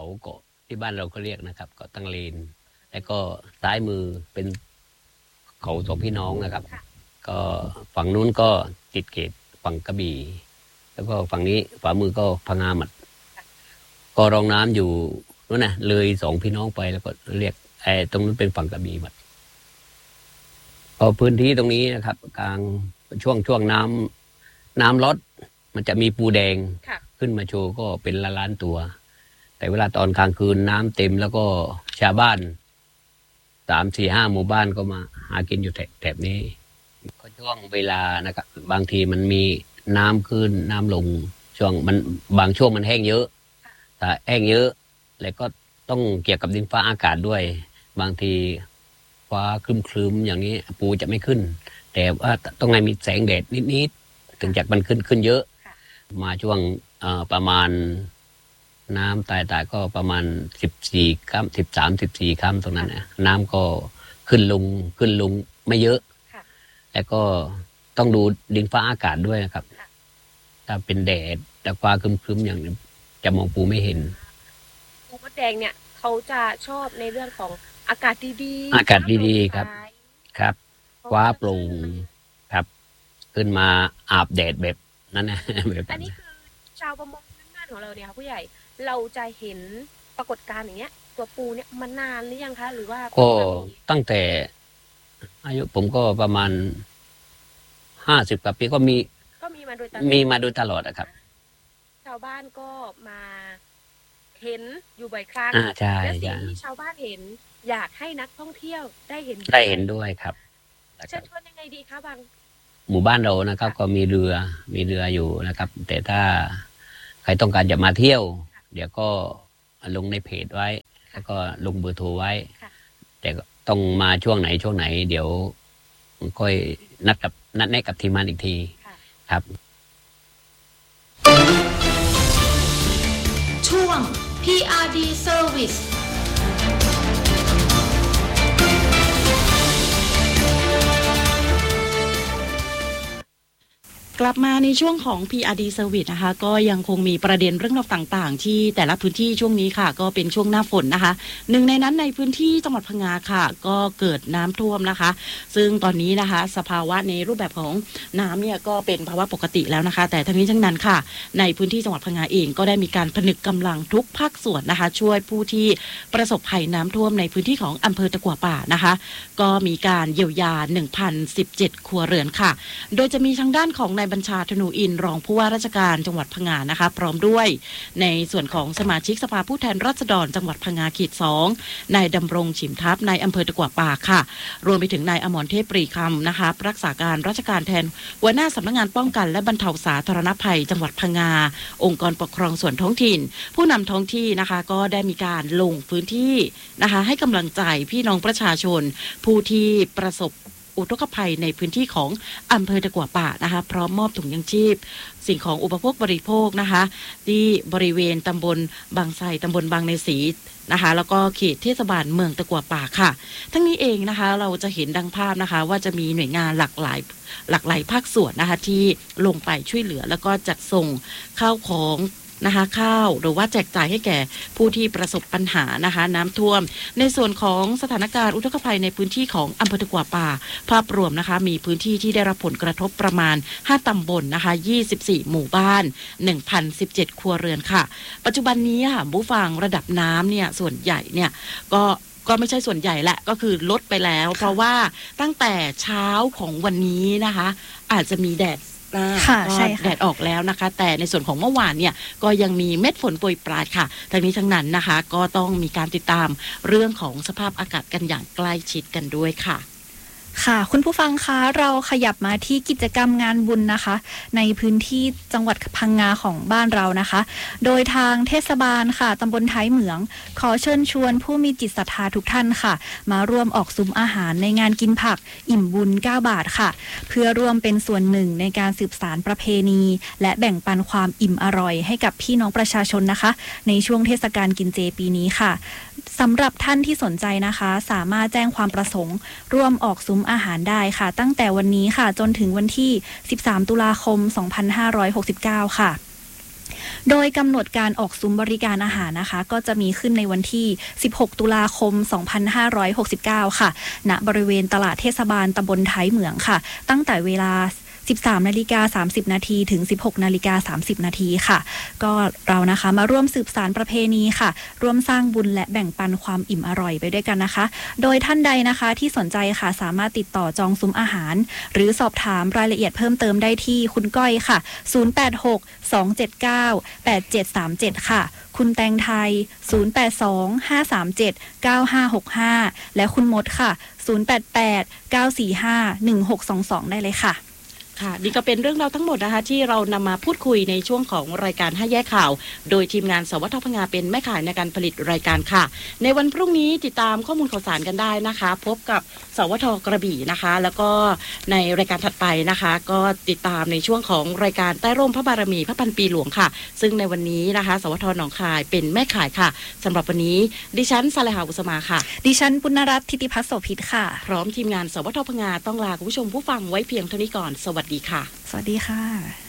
เกาะที่บ้านเราก็เรียกนะครับเกาะตังเลนแล้วก็ซ้ายมือเป็นเขาสองพี่น้องนะครับก็ฝั่งนู้นก็ติดเขตฝั่งกระบี่แล้วก็ฝั่งนี้ฝ่ามือก็พังงาหมัดก็รองน้ำอยู่นู้นนะเลยสองพี่น้องไปแล้วก็เรียกตรงนู้นเป็นฝั่งกระบี่หมัดพอพื้นที่ตรงนี้นะครับกลางช่วงน้ำลดมันจะมีปูแดงขึ้นมาโชว์ก็เป็นล้านตัวแต่เวลาตอนกลางคืนน้ำเต็มแล้วก็ชาวบ้าน3-4-5หมู่บ้านก็มาหากินอยู่แถบนี้ก็ช่วงเวลานะครับบางทีมันมีน้ำขึ้นน้ำลงช่วงมันบางช่วงมันแห้งเยอะแต่แห้งเยอะแล้วก็ต้องเกี่ยวกับดินฟ้าอากาศด้วยบางทีฟ้าครึ้มๆอย่างนี้ปูจะไม่ขึ้นแต่ว่าต้องให้มีแสงแดดนิดๆถึงจะมันขึ้นเยอะมาช่วงประมาณน้ำตายก็ประมาณ14 ค่ำ13-14 ค่ำตรงนั้นนะน้ำก็ขึ้นลงไม่เยอะแล้วก็ต้องดูดินฟ้าอากาศด้วยนะครับถ้าเป็นแดดแต่ฟ้าครึ้มๆอย่างนี้จะมองปูไม่เห็นปูมดแดงเนี่ยเขาจะชอบในเรื่องของอากาศดีๆครับฟ้าโปร่งครับขึ้นมาอาบแดดแบบนั้นนะแบบอันนี้คือชาวประมงพื้นบ้านของเราเนี่ยค่ะผู้ใหญ่เราจะเห็นปรากฏการณ์อย่างเงี้ยตัวปูเนี่ยมานานหรือยังคะหรือว่าก็ตั้งแต่อายุผมก็ประมาณ50 กว่าปีก็มีมาโดยตลอดนะครับชาวบ้านก็มาเห็นอยู่บ่อยครั้งและสิ่งที่ชาวบ้านเห็นอยากให้นักท่องเที่ยวได้เห็นด้วยครับเชิญชวนยังไงดีคะบางหมู่บ้านเรานะครับก็มีเรืออยู่นะครับแต่ถ้าใครต้องการจะมาเที่ยวเดี๋ยวก็ลงในเพจไว้แล้วก็ลงเบอร์โทรไว้แต่ต้องมาช่วงไหนเดี๋ยวค่อยนัดแนะกับทีมงานอีกทีครับช่วง PRD Serviceกลับมาในช่วงของ PRD Service นะคะก็ยังคงมีประเด็นเรื่องราวต่างๆที่แต่ละพื้นที่ช่วงนี้ค่ะก็เป็นช่วงหน้าฝนนะคะหนึ่งในนั้นในพื้นที่จังหวัดพังงาค่ะก็เกิดน้ำท่วมนะคะซึ่งตอนนี้นะคะสภาวะในรูปแบบของน้ำเนี่ยก็เป็นภาวะปกติแล้วนะคะแต่ทั้งนี้ทั้งนั้นค่ะในพื้นที่จังหวัดพังงาเองก็ได้มีการผนึกกำลังทุกภาคส่วนนะคะช่วยผู้ที่ประสบภัยน้ำท่วมในพื้นที่ของอำเภอตะกั่วป่านะคะก็มีการเยียวยา 1,017 ครัวเรือนค่ะโดยจะมีทางด้านของนายบัญชาธนูอินรองผู้ว่าราชการจังหวัดพังงานะคะพร้อมด้วยในส่วนของสมาชิกสภาผู้แทนราษฎรจังหวัดพังงาเขต 2นายดำรงฉิมทัพนายอำเภอตะกั่วป่าค่ะรวมไปถึงนายอมรเทพปรีคำนะคะรักษาการราชการแทนหัวหน้าสำนักงานป้องกันและบรรเทาสาธารณภัยจังหวัดพังงาองค์กรปกครองส่วนท้องถิ่นผู้นำท้องที่นะคะก็ได้มีการลงพื้นที่นะคะให้กำลังใจพี่น้องประชาชนผู้ที่ประสบอุทกภัยในพื้นที่ของอำเภอตะกั่วป่านะคะพร้อมมอบถุงยังชีพสิ่งของอุปโภคบริโภคนะคะที่บริเวณตำบลบางไทรตำบลบางในศรีนะคะแล้วก็เขตเทศบาลเมืองตะกั่วป่าค่ะทั้งนี้เองนะคะเราจะเห็นดังภาพนะคะว่าจะมีหน่วยงานหลากหลายภาคส่วนนะคะที่ลงไปช่วยเหลือแล้วก็จัดส่งข้าวของนะคะข้าวหรือว่าแจกจ่ายให้แก่ผู้ที่ประสบปัญหานะคะน้ำท่วมในส่วนของสถานการณ์อุทกภัยในพื้นที่ของอำเภอตะกั่วป่าภาพรวมนะคะมีพื้นที่ที่ได้รับผลกระทบประมาณ5ตำบลนะคะ24หมู่บ้าน 1,017 ครัวเรือนค่ะปัจจุบันนี้ค่ะผู้ฟังระดับน้ำเนี่ยส่วนใหญ่เนี่ยก็ไม่ใช่ส่วนใหญ่แหละก็คือลดไปแล้วเพราะว่าตั้งแต่เช้าของวันนี้นะคะอาจจะมีแดดแดดออกแล้วนะคะแต่ในส่วนของเมื่อวานเนี่ยก็ยังมีเม็ดฝนโปรยปรายค่ะทั้งนี้ทั้งนั้นนะคะก็ต้องมีการติดตามเรื่องของสภาพอากาศกันอย่างใกล้ชิดกันด้วยค่ะค่ะคุณผู้ฟังคะเราขยับมาที่กิจกรรมงานบุญนะคะในพื้นที่จังหวัดพังงาของบ้านเรานะคะโดยทางเทศบาลค่ะตำบลท้ายเหมืองขอเชิญชวนผู้มีจิตศรัทธาทุกท่านค่ะมาร่วมออกซุ้มอาหารในงานกินผักอิ่มบุญ9 บาทค่ะเพื่อร่วมเป็นส่วนหนึ่งในการสืบสานประเพณีและแบ่งปันความอิ่มอร่อยให้กับพี่น้องประชาชนนะคะในช่วงเทศกาลกินเจปีนี้ค่ะสำหรับท่านที่สนใจนะคะสามารถแจ้งความประสงค์ร่วมออกซุ้มอาหารได้ค่ะตั้งแต่วันนี้ค่ะจนถึงวันที่13 ตุลาคม 2569 ค่ะโดยกำหนดการออกซุ้มบริการอาหารนะคะก็จะมีขึ้นในวันที่ 16 ตุลาคม 2569 ค่ะณบริเวณตลาดเทศบาลตำบลท้ายเหมืองค่ะตั้งแต่เวลา 13:30 น. ถึง 16:30 น. ค่ะก็เรานะคะมาร่วมสืบสานประเพณีค่ะร่วมสร้างบุญและแบ่งปันความอิ่มอร่อยไปด้วยกันนะคะโดยท่านใดนะคะที่สนใจค่ะสามารถติดต่อจองซุ้มอาหารหรือสอบถามรายละเอียดเพิ่มเติมได้ที่คุณก้อยค่ะ 086-279-8737 ค่ะคุณแตงไทย 082-537-9565 และคุณมดค่ะ 088-945-1622 ได้เลยค่ะค่ะนี่ก็เป็นเรื่องราวทั้งหมดนะคะที่เรานำมาพูดคุยในช่วงของรายการ5แยกข่าวโดยทีมงานสวทพงเป็นแม่ข่ายในการผลิตรายการค่ะในวันพรุ่งนี้ติดตามข้อมูลข่าวสารกันได้นะคะพบกับสวทกระบี่นะคะแล้วก็ในรายการถัดไปนะคะก็ติดตามในช่วงของรายการใต้ร่มพระบารมีพระพันปีหลวงค่ะซึ่งในวันนี้นะคะสวทหนองคายเป็นแม่ข่ายค่ะสำหรับวันนี้ดิฉันสาเลหาอุสมาค่ะดิฉันปุณณรัตน์ธิติพัฒน์โสภิตค่ะพร้อมทีมงานสวทพงต้องลาคุณผู้ชมผู้ฟังไว้เพียงเท่านี้ก่อนสวัสดีค่ะสวัสดีค่ะ